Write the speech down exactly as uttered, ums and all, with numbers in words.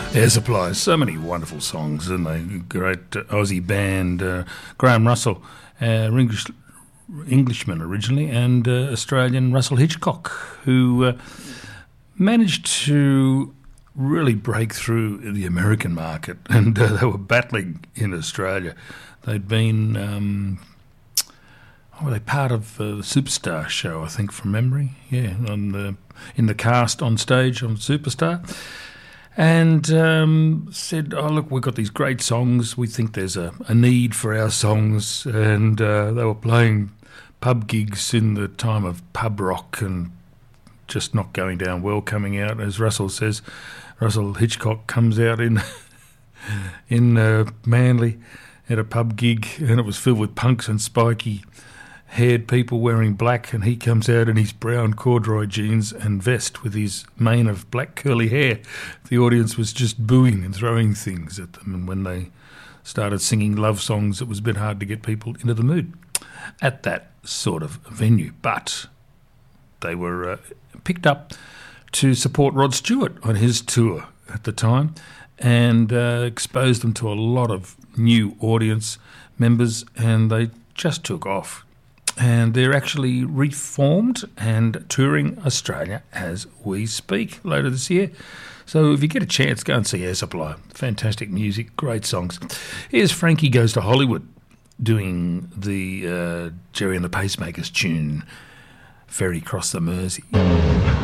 Air Supply, so many wonderful songs, isn't they? Great uh, Aussie band, uh, Graham Russell, uh, English, Englishman originally, and uh, Australian Russell Hitchcock, who uh, managed to really break through the American market, and uh, they were battling in Australia. They'd been, um, oh, were they part of uh, the Superstar show, I think, from memory? Yeah, on the, in the cast on stage on Superstar. And um, said, oh, look, we've got these great songs. We think there's a, a need for our songs. And uh, they were playing pub gigs in the time of pub rock and just not going down well, coming out. As Russell says, Russell Hitchcock comes out in, in uh, Manly at a pub gig, and it was filled with punks and spiky haired people wearing black, and he comes out in his brown corduroy jeans and vest with his mane of black curly hair. The audience was just booing and throwing things at them, and when they started singing love songs, it was a bit hard to get people into the mood at that sort of venue. But they were uh, picked up to support Rod Stewart on his tour at the time, and uh, exposed them to a lot of new audience members, and they just took off. And they're actually reformed and touring Australia as we speak later this year. So if you get a chance, go and see Air Supply. Fantastic music, great songs. Here's Frankie Goes to Hollywood doing the uh, Jerry and the Pacemakers tune, Ferry Cross the Mersey.